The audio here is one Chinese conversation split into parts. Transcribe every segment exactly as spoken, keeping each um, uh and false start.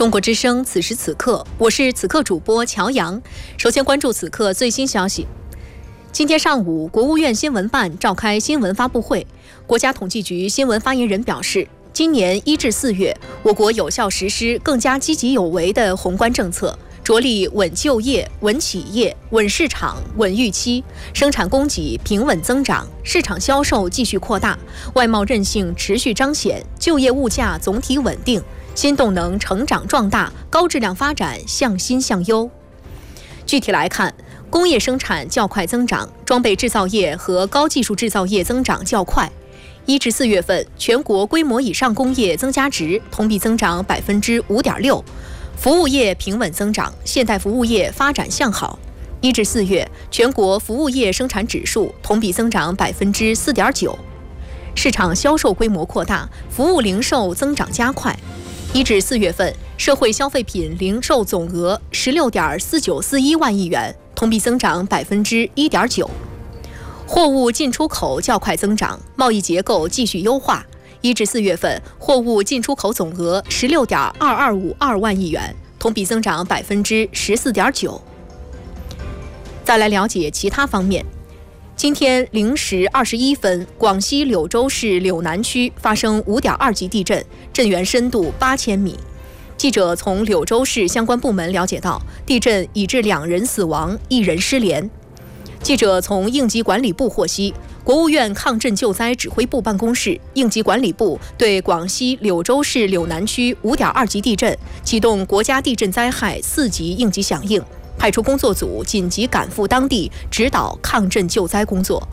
中国之声，此时此刻，我是此刻主播乔阳。首先关注此刻最新消息。今天上午，国务院新闻办召开新闻发布会。国家统计局新闻发言人表示，今年一至四月，我国有效实施更加积极有为的宏观政策，着力稳就业、稳企业、稳市场、稳预期，生产供给平稳增长，市场销售继续扩大，外贸韧性持续彰显，就业物价总体稳定，新动能成长壮大，高质量发展向新向优。具体来看，工业生产较快增长，装备制造业和高技术制造业增长较快。一至四月份，全国规模以上工业增加值同比增长百分之五点六，服务业平稳增长，现代服务业发展向好。一至四月，全国服务业生产指数同比增长百分之四点九，市场销售规模扩大，服务零售增长加快。一至四月份，社会消费品零售总额十六点四九四一万亿元，同比增长百分之一点九。货物进出口较快增长，贸易结构继续优化。一至四月份，货物进出口总额十六点二二五二万亿元，同比增长百分之十四点九。再来了解其他方面。今天零时二十一分，广西柳州市柳南区发生五点二级地震，震源深度八千米。记者从柳州市相关部门了解到，地震已致两人死亡，一人失联。记者从应急管理部获悉，国务院抗震救灾指挥部办公室、应急管理部对广西柳州市柳南区五点二级地震启动国家地震灾害四级应急响应，派出工作组紧急赶赴当地指导抗震救灾工作。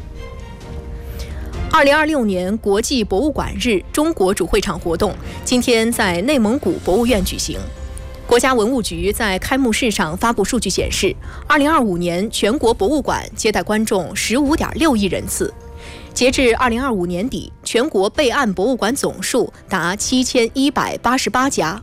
二零二六年国际博物馆日中国主会场活动今天在内蒙古博物院举行。国家文物局在开幕式上发布数据显示，二零二五年全国博物馆接待观众十五点六亿人次。截至二零二五年底，全国备案博物馆总数达七千一百八十八家。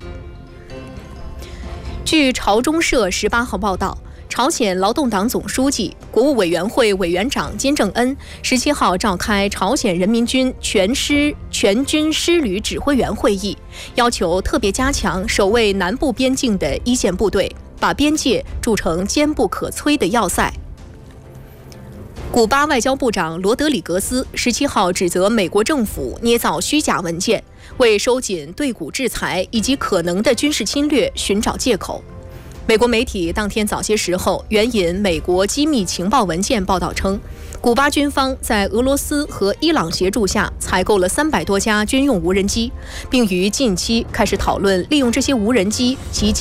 据朝中社十八号报道，朝鲜劳动党总书记、国务委员会委员长金正恩十七号召开朝鲜人民军全师全军师旅指挥员会议，要求特别加强守卫南部边境的一线部队，把边界筑成坚不可摧的要塞。古巴外交部长罗德里格斯十七号指责美国政府捏造虚假文件，为收紧对古制裁以及可能的军事侵略寻找借口。美国媒体当天早些时候援引美国机密情报文件报道称，古巴军方在俄罗斯和伊朗协助下采购了三百多架军用无人机，并于近期开始讨论利用这些无人机及